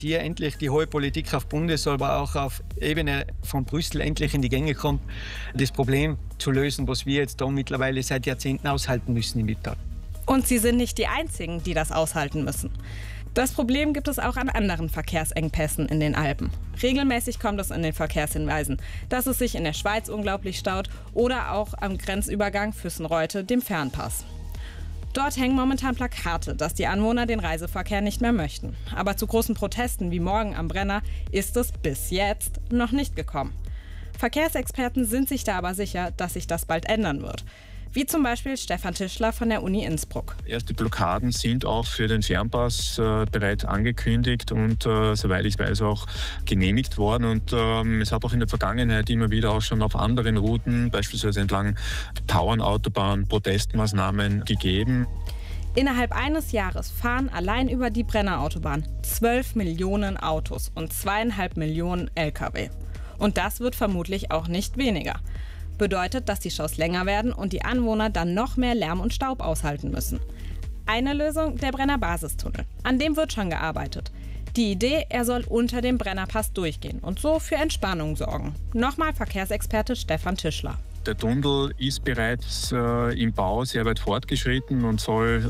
hier endlich die hohe Politik auf Bundes-, aber auch auf Ebene von Brüssel endlich in die Gänge kommt, das Problem zu lösen, was wir jetzt da mittlerweile seit Jahrzehnten aushalten müssen im Mittal. Und sie sind nicht die Einzigen, die das aushalten müssen. Das Problem gibt es auch an anderen Verkehrsengpässen in den Alpen. Regelmäßig kommt es in den Verkehrshinweisen, dass es sich in der Schweiz unglaublich staut oder auch am Grenzübergang Füssenreute, dem Fernpass. Dort hängen momentan Plakate, dass die Anwohner den Reiseverkehr nicht mehr möchten. Aber zu großen Protesten wie morgen am Brenner ist es bis jetzt noch nicht gekommen. Verkehrsexperten sind sich da aber sicher, dass sich das bald ändern wird. Wie zum Beispiel Stefan Tischler von der Uni Innsbruck. Erste Blockaden sind auch für den Fernpass bereits angekündigt und soweit ich weiß auch genehmigt worden. Und es hat auch in der Vergangenheit immer wieder auch schon auf anderen Routen, beispielsweise entlang der Tauernautobahn, Protestmaßnahmen gegeben. Innerhalb eines Jahres fahren allein über die Brennerautobahn 12 Millionen Autos und 2,5 Millionen Lkw. Und das wird vermutlich auch nicht weniger. Bedeutet, dass die Staus länger werden und die Anwohner dann noch mehr Lärm und Staub aushalten müssen. Eine Lösung, der Brenner Basistunnel. An dem wird schon gearbeitet. Die Idee, er soll unter dem Brennerpass durchgehen und so für Entspannung sorgen. Nochmal Verkehrsexperte Stefan Tischler. Der Tunnel ist bereits im Bau sehr weit fortgeschritten und soll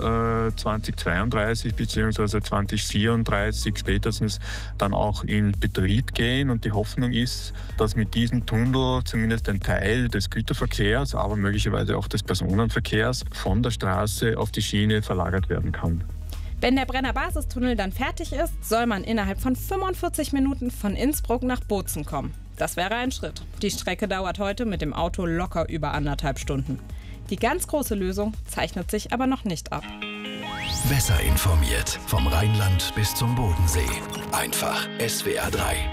2032 bzw. 2034 spätestens dann auch in Betrieb gehen. Und die Hoffnung ist, dass mit diesem Tunnel zumindest ein Teil des Güterverkehrs, aber möglicherweise auch des Personenverkehrs von der Straße auf die Schiene verlagert werden kann. Wenn der Brenner Basistunnel dann fertig ist, soll man innerhalb von 45 Minuten von Innsbruck nach Bozen kommen. Das wäre ein Schritt. Die Strecke dauert heute mit dem Auto locker über 1,5 Stunden. Die ganz große Lösung zeichnet sich aber noch nicht ab. Besser informiert vom Rheinland bis zum Bodensee. Einfach SWR 3.